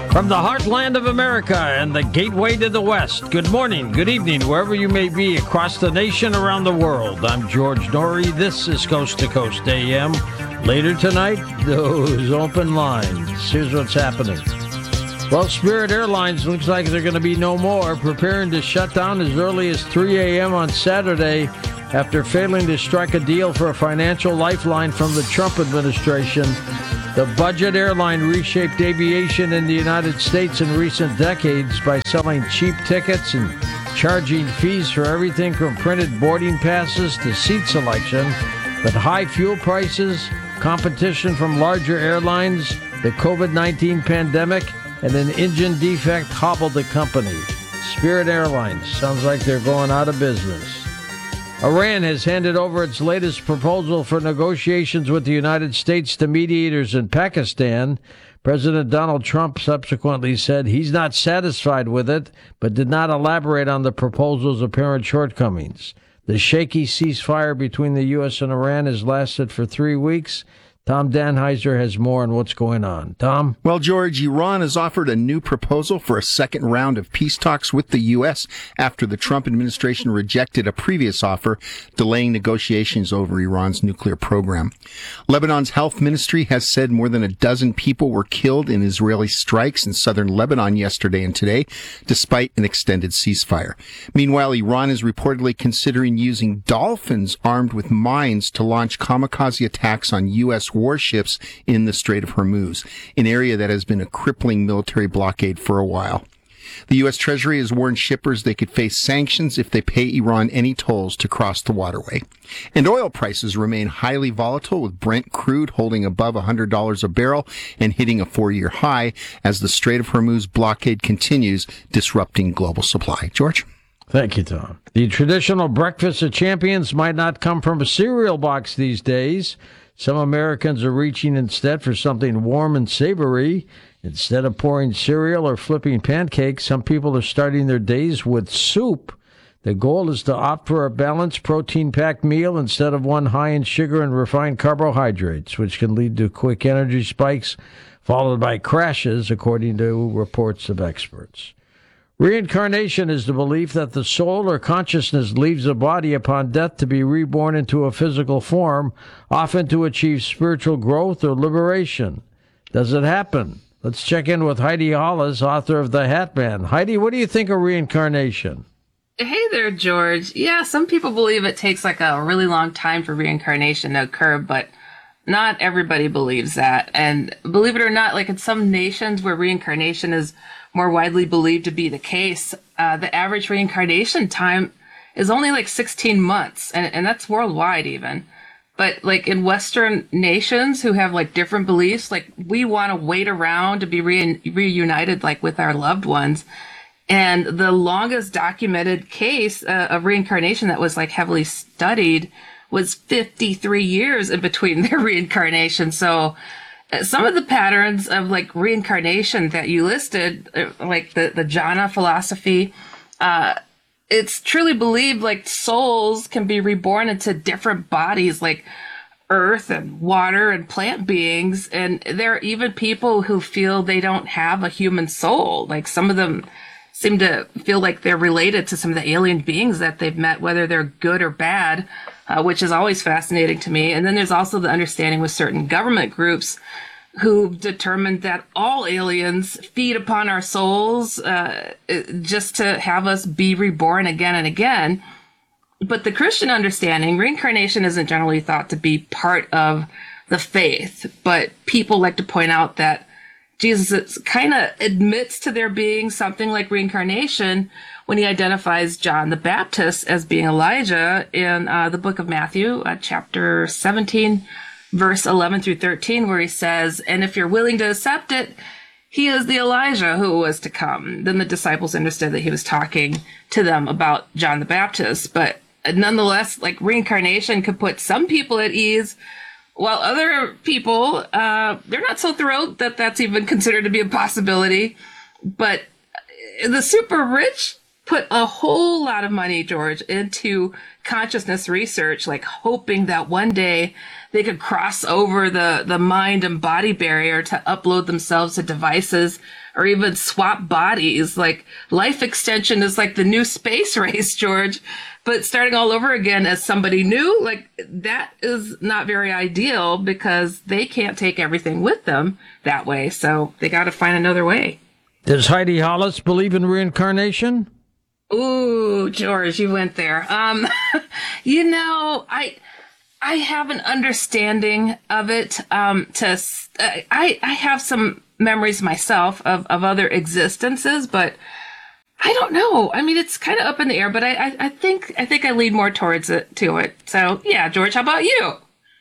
From the heartland of America and the gateway to the West, good morning, good evening, wherever you may be across the nation, around the world. I'm George Noory. This is Coast to Coast AM. Later tonight, those open lines. Here's what's happening. Well, Spirit Airlines looks like they're going to be no more, preparing to shut down as early as 3 a.m. on Saturday after failing to strike a deal for a financial lifeline from the Trump administration. The budget airline reshaped aviation in the United States in recent decades by selling cheap tickets and charging fees for everything from printed boarding passes to seat selection. But high fuel prices, competition from larger airlines, the COVID-19 pandemic, and an engine defect hobbled the company. Spirit Airlines sounds like they're going out of business. Iran has handed over its latest proposal for negotiations with the United States to mediators in Pakistan. President Donald Trump subsequently said he's not satisfied with it, but did not elaborate on the proposal's apparent shortcomings. The shaky ceasefire between the U.S. and Iran has lasted for 3 weeks. Tom Danheiser has more on what's going on. Tom? Well, George, Iran has offered a new proposal for a second round of peace talks with the U.S. after the Trump administration rejected a previous offer, delaying negotiations over Iran's nuclear program. Lebanon's health ministry has said more than a dozen people were killed in Israeli strikes in southern Lebanon yesterday and today, despite an extended ceasefire. Meanwhile, Iran is reportedly considering using dolphins armed with mines to launch kamikaze attacks on U.S. warships in the Strait of Hormuz, an area that has been a crippling military blockade for a while. The U.S. Treasury has warned shippers they could face sanctions if they pay Iran any tolls to cross the waterway. And oil prices remain highly volatile, with Brent crude holding above $100 a barrel and hitting a 4-year high as the Strait of Hormuz blockade continues, disrupting global supply. George? Thank you, Tom. The traditional breakfast of champions might not come from a cereal box these days. Some Americans are reaching instead for something warm and savory. Instead of pouring cereal or flipping pancakes, some people are starting their days with soup. The goal is to opt for a balanced, protein-packed meal instead of one high in sugar and refined carbohydrates, which can lead to quick energy spikes followed by crashes, according to reports of experts. Reincarnation is the belief that the soul or consciousness leaves a body upon death to be reborn into a physical form, often to achieve spiritual growth or liberation. Does it happen? Let's check in with Heidi Hollis, author of The Hat Man. Heidi, what do you think of reincarnation? Hey there, George. Yeah, some people believe it takes like a really long time for reincarnation to occur, but not everybody believes that. And believe it or not, like in some nations where reincarnation is more widely believed to be the case, the average reincarnation time is only like 16 months, and that's worldwide even. But like in Western nations who have like different beliefs, like we want to wait around to be reunited like with our loved ones. And the longest documented case of reincarnation that was like heavily studied was 53 years in between their reincarnation. So some of the patterns of like reincarnation that you listed, like the jhana philosophy, it's truly believed like souls can be reborn into different bodies like earth and water and plant beings. And there are even people who feel they don't have a human soul. Like some of them seem to feel like they're related to some of the alien beings that they've met, whether they're good or bad, which is always fascinating to me. And then there's also the understanding with certain government groups who've determined that all aliens feed upon our souls just to have us be reborn again and again. But the Christian understanding, reincarnation isn't generally thought to be part of the faith, but people like to point out that Jesus kind of admits to there being something like reincarnation when he identifies John the Baptist as being Elijah in the book of Matthew, chapter 17, verse 11 through 13, where he says, "And if you're willing to accept it, he is the Elijah who was to come." Then the disciples understood that he was talking to them about John the Baptist. But nonetheless, like reincarnation could put some people at ease, while other people, they're not so thrilled that that's even considered to be a possibility. But the super rich, put a whole lot of money, George, into consciousness research, like hoping that one day they could cross over the mind and body barrier to upload themselves to devices or even swap bodies. Like life extension is like the new space race, George. But starting all over again as somebody new, like that is not very ideal because they can't take everything with them that way. So they got to find another way. Does Heidi Hollis believe in reincarnation? Ooh, George, you went there. You know, I have an understanding of it. I have some memories myself of other existences, but I don't know. I mean, it's kind of up in the air, but I think I lean more towards it. So yeah, George, how about you?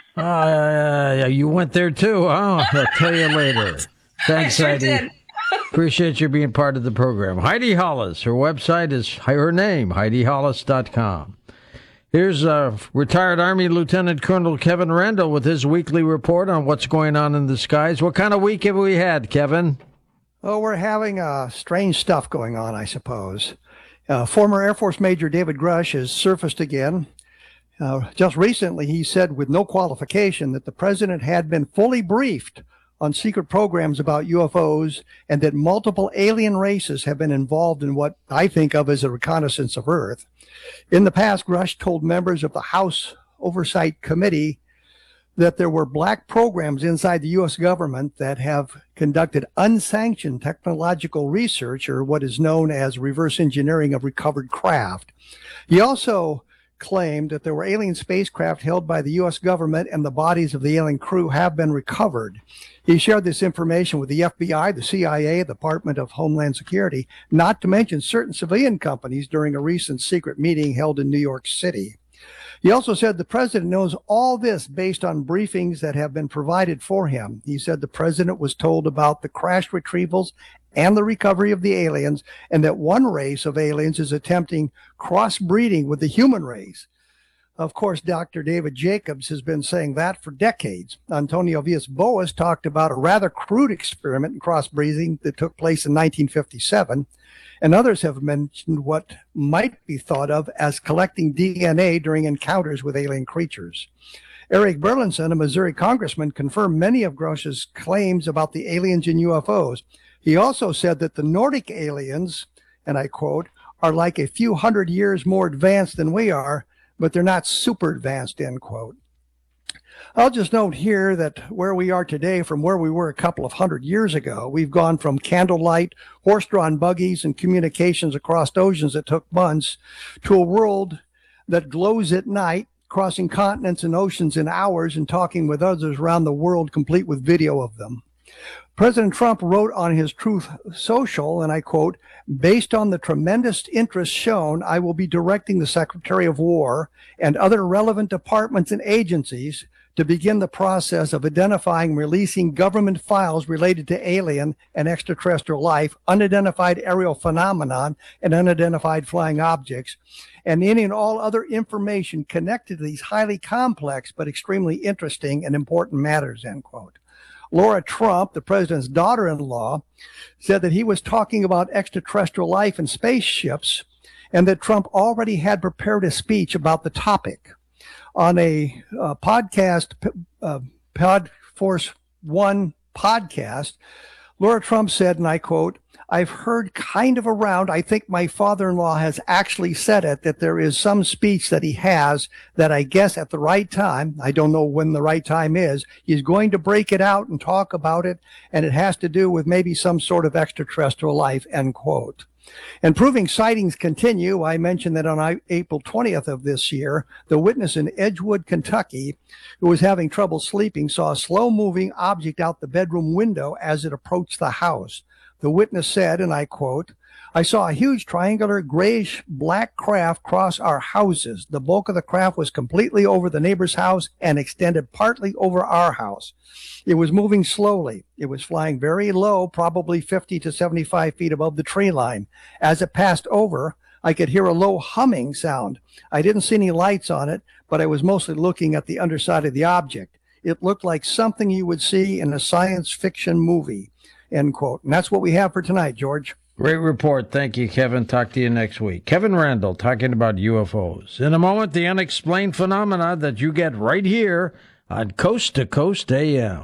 Yeah, you went there too. Oh, I'll tell you later. Thanks, I sure Heidi. did. Appreciate you being part of the program. Heidi Hollis. Her website is her name, HeidiHollis.com. Here's retired Army Lieutenant Colonel Kevin Randall with his weekly report on what's going on in the skies. What kind of week have we had, Kevin? Oh, we're having strange stuff going on, I suppose. Former Air Force Major David Grush has surfaced again. Just recently, he said with no qualification that the president had been fully briefed on secret programs about UFOs and that multiple alien races have been involved in what I think of as a reconnaissance of Earth. In the past, Grush told members of the House Oversight Committee that there were black programs inside the U.S. government that have conducted unsanctioned technological research, or what is known as reverse engineering of recovered craft. He also claimed that there were alien spacecraft held by the U.S. government and the bodies of the alien crew have been recovered. He shared this information with the FBI, the CIA, the Department of Homeland Security, not to mention certain civilian companies during a recent secret meeting held in New York City. He also said the president knows all this based on briefings that have been provided for him. He said the president was told about the crash retrievals and the recovery of the aliens, and that one race of aliens is attempting crossbreeding with the human race. Of course, Dr. David Jacobs has been saying that for decades. Antonio Villas-Boas talked about a rather crude experiment in crossbreeding that took place in 1957, and others have mentioned what might be thought of as collecting DNA during encounters with alien creatures. Eric Burlinson, a Missouri congressman, confirmed many of Grush's claims about the aliens and UFOs. He also said that the Nordic aliens, and I quote, are like a few hundred years more advanced than we are, but they're not super advanced, end quote. I'll just note here that where we are today from where we were a couple of hundred years ago, we've gone from candlelight, horse-drawn buggies, and communications across oceans that took months to a world that glows at night, crossing continents and oceans in hours and talking with others around the world, complete with video of them. President Trump wrote on his Truth Social, and I quote, "Based on the tremendous interest shown, I will be directing the Secretary of War and other relevant departments and agencies to begin the process of identifying and releasing government files related to alien and extraterrestrial life, unidentified aerial phenomenon, and unidentified flying objects, and any and all other information connected to these highly complex but extremely interesting and important matters," end quote. Laura Trump, the president's daughter-in-law, said that he was talking about extraterrestrial life and spaceships, and that Trump already had prepared a speech about the topic. On a podcast, Podforce One podcast, Laura Trump said, and I quote, "I've heard kind of around, I think my father-in-law has actually said it, that there is some speech that he has that I guess at the right time, I don't know when the right time is, he's going to break it out and talk about it, and it has to do with maybe some sort of extraterrestrial life," end quote. And proving sightings continue, I mentioned that on April 20th of this year, the witness in Edgewood, Kentucky, who was having trouble sleeping, saw a slow-moving object out the bedroom window as it approached the house. The witness said, and I quote, "I saw a huge triangular grayish-black craft cross our houses. The bulk of the craft was completely over the neighbor's house and extended partly over our house. It was moving slowly. It was flying very low, probably 50 to 75 feet above the tree line. As it passed over, I could hear a low humming sound. I didn't see any lights on it, but I was mostly looking at the underside of the object. It looked like something you would see in a science fiction movie. end quote. And that's what we have for tonight, George. Great report. Thank you, Kevin. Talk to you next week. Kevin Randle talking about UFOs. In a moment, the unexplained phenomena that you get right here on Coast to Coast AM.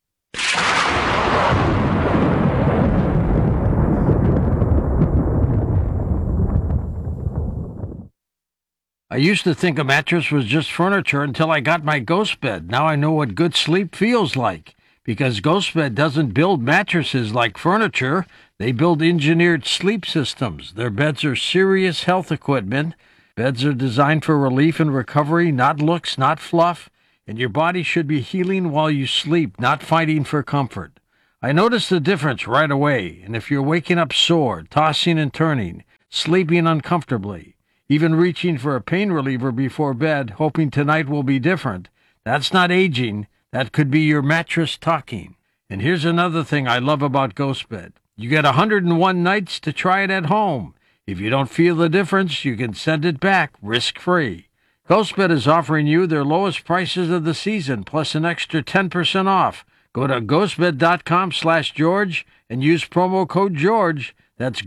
I used to think a mattress was just furniture until I got my Ghost Bed. Now I know what good sleep feels like. Because Ghost Bed doesn't build mattresses like furniture, they build engineered sleep systems. Their beds are serious health equipment. Beds are designed for relief and recovery, not looks, not fluff. And your body should be healing while you sleep, not fighting for comfort. I noticed the difference right away. And if you're waking up sore, tossing and turning, sleeping uncomfortably, even reaching for a pain reliever before bed, hoping tonight will be different, that's not aging. That could be your mattress talking. And here's another thing I love about Ghost Bed. You get 101 nights to try it at home. If you don't feel the difference, you can send it back risk-free. Ghost Bed is offering you their lowest prices of the season, plus an extra 10% off. Go to ghostbed.com/George and use promo code George. That's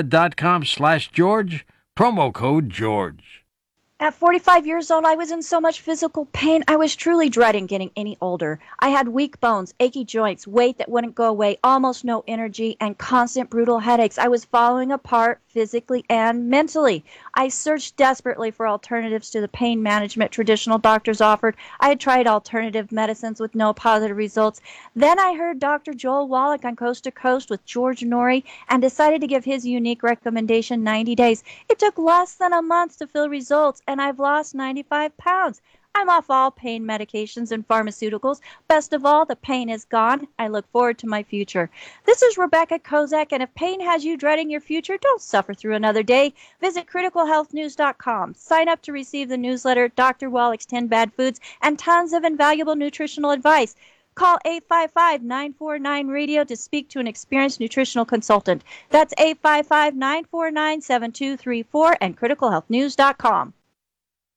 ghostbed.com/George, promo code George. At 45 years old, I was in so much physical pain. I was truly dreading getting any older. I had weak bones, achy joints, weight that wouldn't go away, almost no energy, and constant brutal headaches. I was falling apart physically and mentally. I searched desperately for alternatives to the pain management traditional doctors offered. I had tried alternative medicines with no positive results. Then I heard Dr. Joel Wallach on Coast to Coast with George Norrie and decided to give his unique recommendation 90 days. It took less than a month to feel results, and I've lost 95 pounds. I'm off all pain medications and pharmaceuticals. Best of all, the pain is gone. I look forward to my future. This is Rebecca Kozak, and if pain has you dreading your future, don't suffer through another day. Visit criticalhealthnews.com. Sign up to receive the newsletter, Dr. Wallach's 10 Bad Foods, and tons of invaluable nutritional advice. Call 855-949-RADIO to speak to an experienced nutritional consultant. That's 855-949-7234 and criticalhealthnews.com.